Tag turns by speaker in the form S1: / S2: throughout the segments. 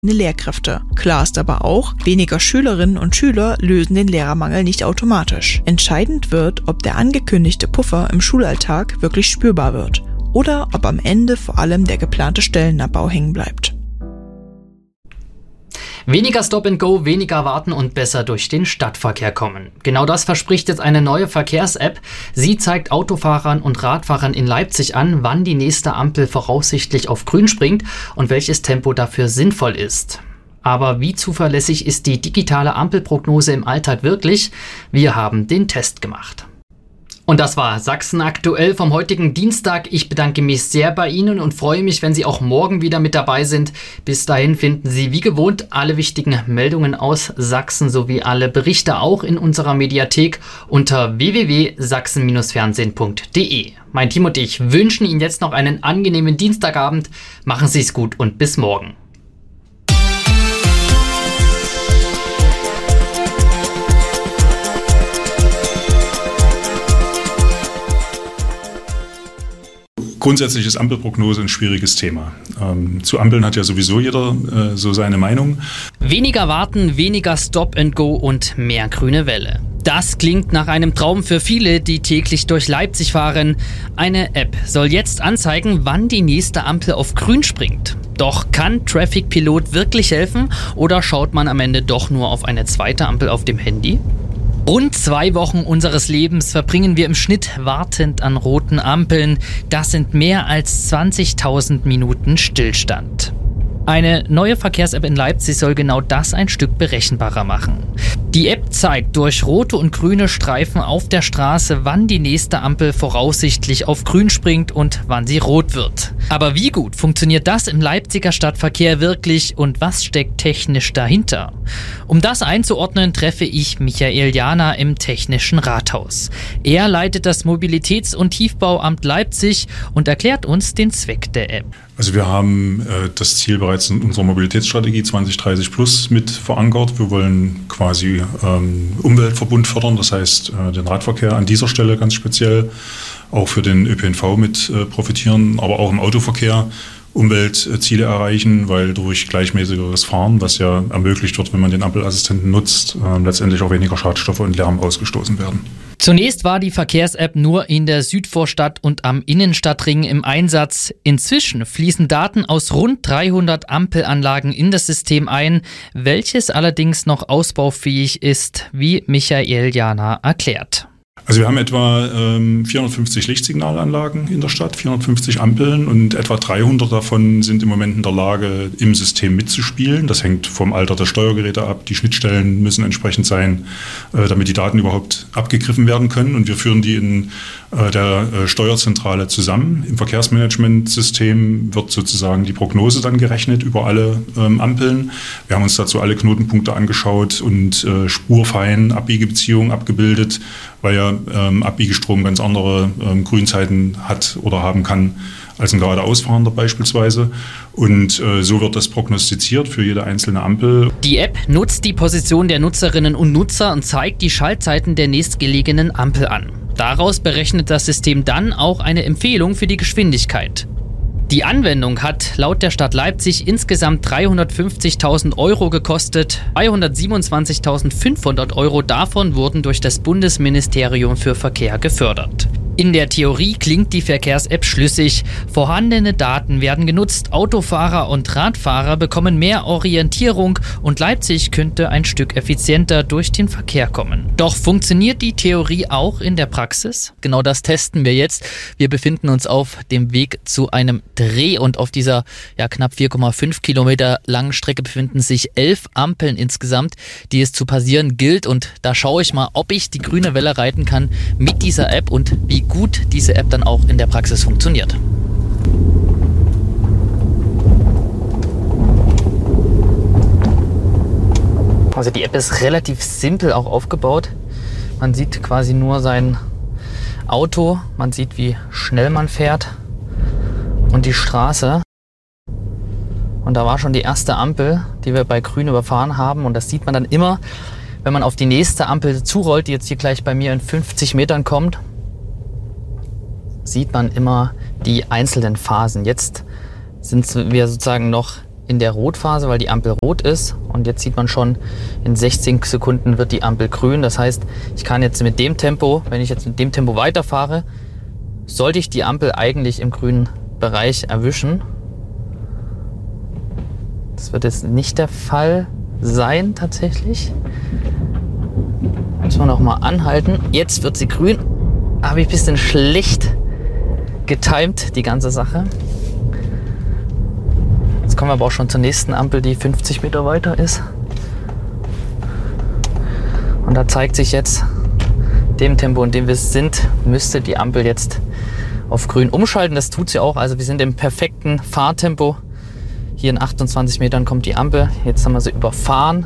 S1: Lehrkräfte. Klar ist aber auch, weniger Schülerinnen und Schüler lösen den Lehrermangel nicht automatisch. Entscheidend wird, ob der angekündigte Puffer im Schulalltag wirklich spürbar wird oder ob am Ende vor allem der geplante Stellenabbau hängen bleibt.
S2: Weniger Stop and Go, weniger warten und besser durch den Stadtverkehr kommen. Genau das verspricht jetzt eine neue Verkehrs-App. Sie zeigt Autofahrern und Radfahrern in Leipzig an, wann die nächste Ampel voraussichtlich auf Grün springt und welches Tempo dafür sinnvoll ist. Aber wie zuverlässig ist die digitale Ampelprognose im Alltag wirklich? Wir haben den Test gemacht. Und das war Sachsen aktuell vom heutigen Dienstag. Ich bedanke mich sehr bei Ihnen und freue mich, wenn Sie auch morgen wieder mit dabei sind. Bis dahin finden Sie wie gewohnt alle wichtigen Meldungen aus Sachsen sowie alle Berichte auch in unserer Mediathek unter www.sachsen-fernsehen.de. Mein Team und ich wünschen Ihnen jetzt noch einen angenehmen Dienstagabend. Machen Sie es gut und bis morgen.
S3: Grundsätzlich ist Ampelprognose ein schwieriges Thema. Zu Ampeln hat ja sowieso jeder so seine Meinung.
S2: Weniger warten, weniger Stop and Go und mehr grüne Welle. Das klingt nach einem Traum für viele, die täglich durch Leipzig fahren. Eine App soll jetzt anzeigen, wann die nächste Ampel auf Grün springt. Doch kann Traffic Pilot wirklich helfen oder schaut man am Ende doch nur auf eine zweite Ampel auf dem Handy? Rund 2 Wochen unseres Lebens verbringen wir im Schnitt wartend an roten Ampeln. Das sind mehr als 20.000 Minuten Stillstand. Eine neue Verkehrs-App in Leipzig soll genau das ein Stück berechenbarer machen. Die App zeigt durch rote und grüne Streifen auf der Straße, wann die nächste Ampel voraussichtlich auf Grün springt und wann sie rot wird. Aber wie gut funktioniert das im Leipziger Stadtverkehr wirklich und was steckt technisch dahinter? Um das einzuordnen, treffe ich Michael Jana im Technischen Rathaus. Er leitet das Mobilitäts- und Tiefbauamt Leipzig und erklärt uns den Zweck der App.
S3: Also wir haben das Ziel bereits in unserer Mobilitätsstrategie 2030 Plus mit verankert. Wir wollen quasi Umweltverbund fördern, das heißt den Radverkehr an dieser Stelle ganz speziell, auch für den ÖPNV mit profitieren, aber auch im Autoverkehr Umweltziele erreichen, weil durch gleichmäßigeres Fahren, was ja ermöglicht wird, wenn man den Ampelassistenten nutzt, letztendlich auch weniger Schadstoffe und Lärm ausgestoßen werden.
S2: Zunächst war die Verkehrs-App nur in der Südvorstadt und am Innenstadtring im Einsatz. Inzwischen fließen Daten aus rund 300 Ampelanlagen in das System ein, welches allerdings noch ausbaufähig ist, wie Michael Jana erklärt.
S3: Also wir haben etwa 450 Lichtsignalanlagen in der Stadt, 450 Ampeln und etwa 300 davon sind im Moment in der Lage, im System mitzuspielen. Das hängt vom Alter der Steuergeräte ab. Die Schnittstellen müssen entsprechend sein, damit die Daten überhaupt abgegriffen werden können. Und wir führen die in der Steuerzentrale zusammen. Im Verkehrsmanagementsystem wird sozusagen die Prognose dann gerechnet über alle Ampeln. Wir haben uns dazu alle Knotenpunkte angeschaut und spurfein Abbiegebeziehungen abgebildet, weil ja Abbiegestrom ganz andere Grünzeiten hat oder haben kann als ein geradeausfahrender beispielsweise. Und so wird das prognostiziert für jede einzelne Ampel.
S2: Die App nutzt die Position der Nutzerinnen und Nutzer und zeigt die Schaltzeiten der nächstgelegenen Ampel an. Daraus berechnet das System dann auch eine Empfehlung für die Geschwindigkeit. Die Anwendung hat laut der Stadt Leipzig insgesamt 350.000 Euro gekostet. 227.500 Euro davon wurden durch das Bundesministerium für Verkehr gefördert. In der Theorie klingt die Verkehrs-App schlüssig. Vorhandene Daten werden genutzt, Autofahrer und Radfahrer bekommen mehr Orientierung und Leipzig könnte ein Stück effizienter durch den Verkehr kommen. Doch funktioniert die Theorie auch in der Praxis? Genau das testen wir jetzt. Wir befinden uns auf dem Weg zu einem Dreh und auf dieser knapp 4,5 Kilometer langen Strecke befinden sich 11 Ampeln insgesamt, die es zu passieren gilt. Und da schaue ich mal, ob ich die grüne Welle reiten kann mit dieser App und wie gut diese App dann auch in der Praxis funktioniert. Also die App ist relativ simpel auch aufgebaut. Man sieht quasi nur sein Auto, man sieht, wie schnell man fährt und die Straße. Und da war schon die erste Ampel, die wir bei Grün überfahren haben. Und das sieht man dann immer, wenn man auf die nächste Ampel zurollt, die jetzt hier gleich bei mir in 50 Metern kommt, sieht man immer die einzelnen Phasen. Jetzt sind wir sozusagen noch in der Rotphase, weil die Ampel rot ist. Und jetzt sieht man schon, in 16 Sekunden wird die Ampel grün. Das heißt, ich kann jetzt mit dem Tempo, wenn ich jetzt mit dem Tempo weiterfahre, sollte ich die Ampel eigentlich im grünen Bereich erwischen. Das wird jetzt nicht der Fall sein tatsächlich. Müssen wir noch mal anhalten. Jetzt wird sie grün. Habe ich ein bisschen schlecht getimt, die ganze Sache. Jetzt kommen wir aber auch schon zur nächsten Ampel, die 50 Meter weiter ist. Und da zeigt sich jetzt, dem Tempo, in dem wir sind, müsste die Ampel jetzt auf grün umschalten. Das tut sie auch. Also wir sind im perfekten Fahrtempo. Hier in 28 Metern kommt die Ampel. Jetzt haben wir sie überfahren.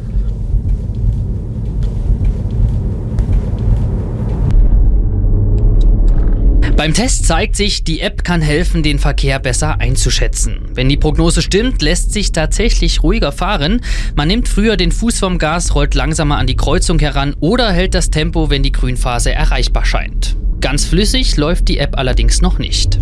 S2: Beim Test zeigt sich, die App kann helfen, den Verkehr besser einzuschätzen. Wenn die Prognose stimmt, lässt sich tatsächlich ruhiger fahren. Man nimmt früher den Fuß vom Gas, rollt langsamer an die Kreuzung heran oder hält das Tempo, wenn die Grünphase erreichbar scheint. Ganz flüssig läuft die App allerdings noch nicht.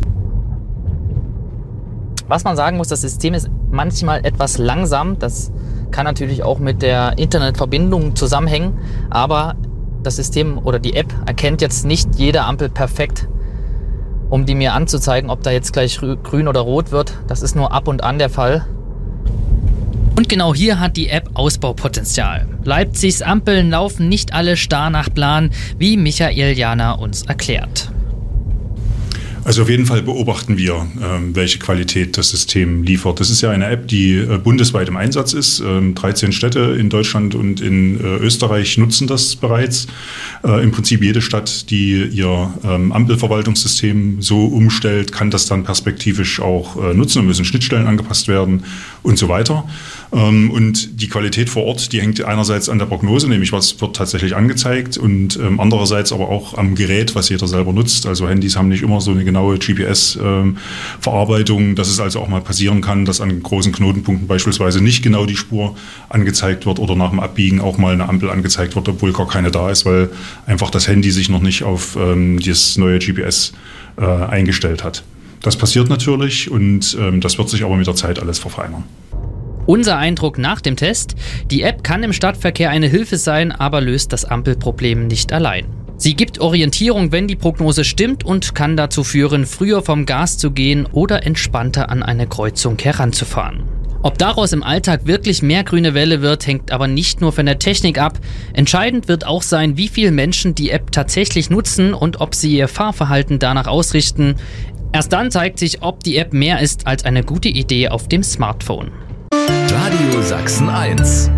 S2: Was man sagen muss, das System ist manchmal etwas langsam. Das kann natürlich auch mit der Internetverbindung zusammenhängen. Aber das System oder die App erkennt jetzt nicht jede Ampel perfekt, um die mir anzuzeigen, ob da jetzt gleich grün oder rot wird. Das ist nur ab und an der Fall. Und genau hier hat die App Ausbaupotenzial. Leipzigs Ampeln laufen nicht alle starr nach Plan, wie Michael Jana uns erklärt.
S3: Also auf jeden Fall beobachten wir, welche Qualität das System liefert. Das ist ja eine App, die bundesweit im Einsatz ist. 13 Städte in Deutschland und in Österreich nutzen das bereits. Im Prinzip jede Stadt, die ihr Ampelverwaltungssystem so umstellt, kann das dann perspektivisch auch nutzen. Da müssen Schnittstellen angepasst werden und so weiter. Und die Qualität vor Ort, die hängt einerseits an der Prognose, nämlich was wird tatsächlich angezeigt, und andererseits aber auch am Gerät, was jeder selber nutzt. Also Handys haben nicht immer so eine genaue GPS-Verarbeitung, dass es also auch mal passieren kann, dass an großen Knotenpunkten beispielsweise nicht genau die Spur angezeigt wird oder nach dem Abbiegen auch mal eine Ampel angezeigt wird, obwohl gar keine da ist, weil einfach das Handy sich noch nicht auf das neue GPS eingestellt hat. Das passiert natürlich und das wird sich aber mit der Zeit alles verfeinern.
S2: Unser Eindruck nach dem Test: Die App kann im Stadtverkehr eine Hilfe sein, aber löst das Ampelproblem nicht allein. Sie gibt Orientierung, wenn die Prognose stimmt, und kann dazu führen, früher vom Gas zu gehen oder entspannter an eine Kreuzung heranzufahren. Ob daraus im Alltag wirklich mehr grüne Welle wird, hängt aber nicht nur von der Technik ab. Entscheidend wird auch sein, wie viele Menschen die App tatsächlich nutzen und ob sie ihr Fahrverhalten danach ausrichten. Erst dann zeigt sich, ob die App mehr ist als eine gute Idee auf dem Smartphone.
S4: Radio Sachsen 1.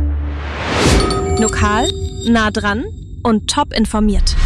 S5: Lokal, nah dran und top informiert.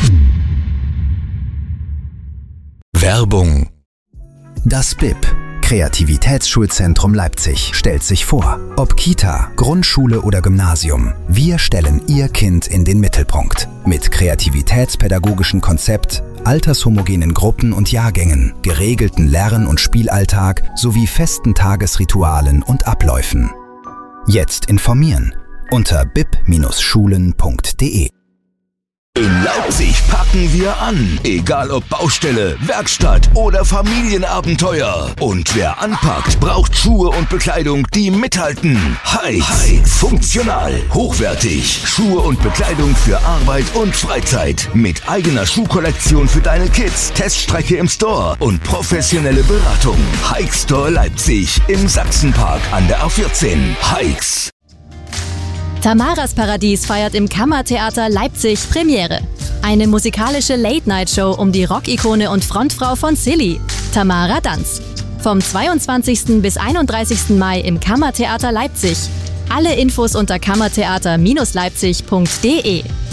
S4: Werbung. Das BIP, Kreativitätsschulzentrum Leipzig, stellt sich vor. Ob Kita, Grundschule oder Gymnasium, wir stellen Ihr Kind in den Mittelpunkt. Mit kreativitätspädagogischen Konzept, altershomogenen Gruppen und Jahrgängen, geregelten Lern- und Spielalltag sowie festen Tagesritualen und Abläufen. Jetzt informieren unter bip-schulen.de.
S6: In Leipzig packen wir an, egal ob Baustelle, Werkstatt oder Familienabenteuer. Und wer anpackt, braucht Schuhe und Bekleidung, die mithalten. Hikes. Funktional, hochwertig. Schuhe und Bekleidung für Arbeit und Freizeit. Mit eigener Schuhkollektion für deine Kids, Teststrecke im Store und professionelle Beratung. Hike Store Leipzig im Sachsenpark an der A14. Hikes.
S7: Tamaras Paradies feiert im Kammertheater Leipzig Premiere. Eine musikalische Late-Night-Show um die Rockikone und Frontfrau von Silly, Tamara Danz. Vom 22. bis 31. Mai im Kammertheater Leipzig. Alle Infos unter kammertheater-leipzig.de.